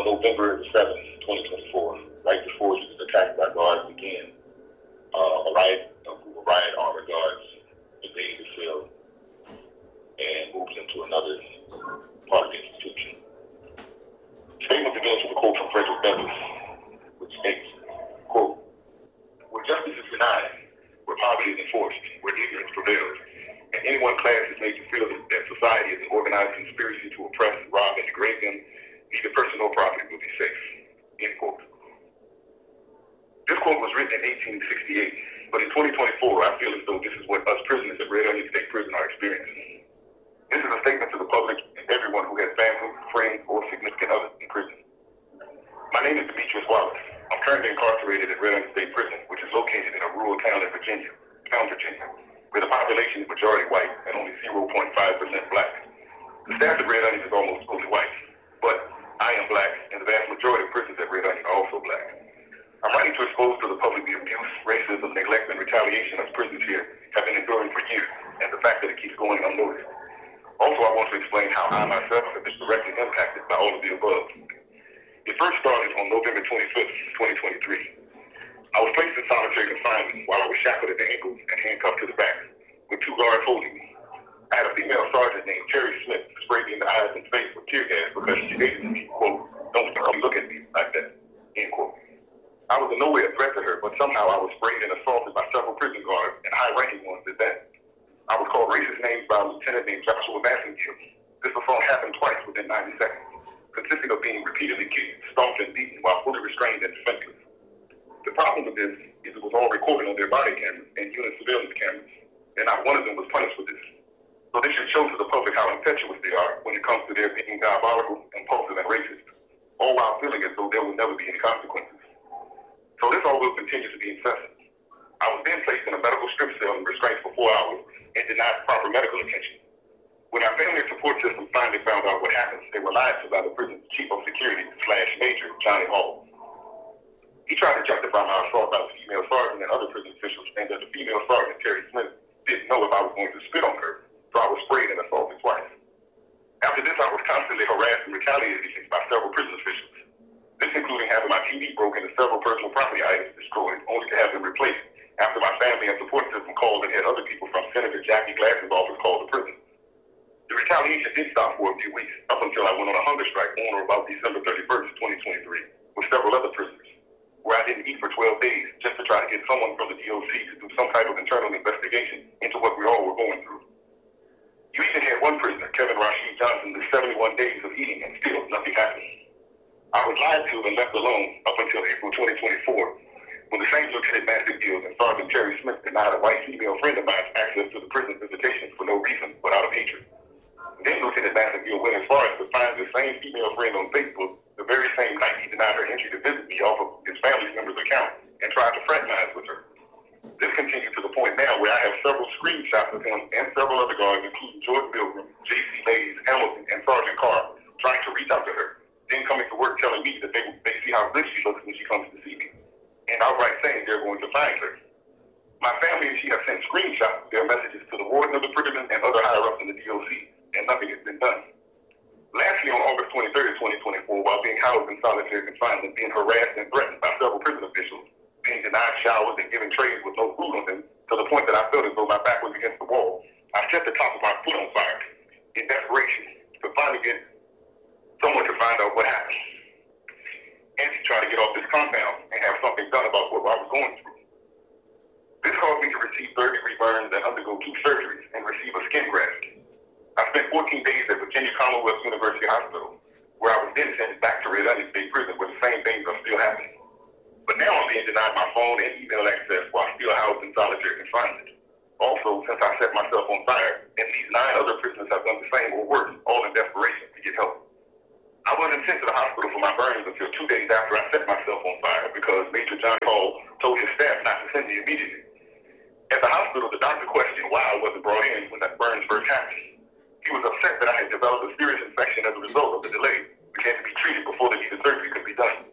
on November the 7th, 2024, right before he was attacked by guards again. A group of riot armored guards invaded the cell and moved into another part of the institution. The statement begins with a quote from Frederick Douglass, which states, quote, "Where justice is denied, where poverty is enforced, where ignorance prevails, and any one class is made to feel that society is an organized conspiracy to oppress, rob, and degrade them, neither person nor property will be safe." End quote. This quote was written in 1868, but in 2024, I feel as though this is what us prisoners at Red Onion State Prison are experiencing. This is a statement to the public and everyone who has family, friends, or significant others in prison. My name is Demetrius Wallace. I'm currently incarcerated at Red Onion State Prison, which is located in a rural town in Virginia, where the population is majority white and only 0.5% black. The staff at Red Onion is almost totally white, but I am black, and the vast majority of prisons at Red Onion are also black. I'm writing to expose to the public the abuse, racism, neglect, and retaliation us prisoners here have been enduring for years, and the fact that it keeps going unnoticed. Also, I want to explain how I myself have been directly impacted by all of the above. It first started on November 25th, 2023. I was placed in solitary confinement while I was shackled at the ankles and handcuffed to the back, with 2 guards holding me. I had a female sergeant named Terry Smith spray me in the eyes and face with tear gas because she stated to me, quote, "Don't look at me like that," end quote. I was in no way a threat to her, but somehow I was sprayed and assaulted by several prison guards and high-ranking ones at that. I was called racist names by a lieutenant named Joshua Massengill. This assault happened twice within 90 seconds, consisting of being repeatedly kicked, stomped, and beaten while fully restrained and defenseless. The problem with this is it was all recorded on their body cameras and unit surveillance cameras, and not one of them was punished for this. So this should show to the public how impetuous they are when it comes to their being diabolical, impulsive, and racist, all while feeling as though there will never be any consequences. So this all will continue to be incessant. I was then placed in a medical strip cell in restraints for 4 hours and denied proper medical attention. When our family and support system finally found out what happened, they were lied to by the prison's chief of security / major, Johnny Hall. He tried to justify my assault by the female sergeant and other prison officials, saying that the female sergeant, Terry Smith, didn't know if I was going to spit on her, so I was sprayed and assaulted twice. After this, I was constantly harassed and retaliated against by several prison officials. This including having my TV broken and several personal property items destroyed, only to have them replaced after my family and support system called and had other people from Senator Jackie Glass's office called the prison. The retaliation did stop for a few weeks, up until I went on a hunger strike on or about December 31st, 2023, with several other prisoners, where I didn't eat for 12 days just to try to get someone from the DOC to do some type of internal investigation into what we all were going through. You even had one prisoner, Kevin Rashid Johnson, with 71 days of eating and still nothing happened. I was lied to and left alone up until April 2024, when the same Lieutenant Massengill and Sergeant Terry Smith denied a white female friend of mine access to the prison visitation for no reason but out of hatred. Then Lieutenant Massengill went as far as to find the same female friend on Facebook the very same night he denied her entry to visit me off of his family member's account and tried to fraternize with her. This continued to the point now where I have several screenshots of him and several other guards, including Jordan Pilgrim, J.C. Mays, Hamilton, and Sergeant Carr, trying to reach out to her, then coming to work telling me that they see how good she looks when she comes to see me, and outright saying they're going to find her. My family and she have sent screenshots of their messages to the warden of the prison and other higher-ups in the DOC, and nothing has been done. Lastly, on August 23rd, 2024, while being housed in solitary confinement, being harassed and threatened by several prison officials, being denied showers and given trays with no food on them, to the point that I felt as though my back was against the wall, I set the top of my foot on fire in desperation to finally get someone to find out what happened and to try to get off this compound and have something done about what I was going through. This caused me to receive 3rd-degree burns and undergo 2 surgeries and receive a skin graft. I spent 14 days at Virginia Commonwealth University Hospital, where I was then sent back to Red Onion State Prison, where the same things are still happening. But now I'm being denied my phone and email access while still housed in solitary confinement. Also, since I set myself on fire, and these 9 other prisoners have done the same or worse, all in desperation to get help. I wasn't sent to the hospital for my burns until 2 days after I set myself on fire because Major Johnny Hall told his staff not to send me immediately. At the hospital, the doctor questioned why I wasn't brought in when that burns first happened. He was upset that I had developed a serious infection as a result of the delay, which had to be treated before the needed surgery could be done.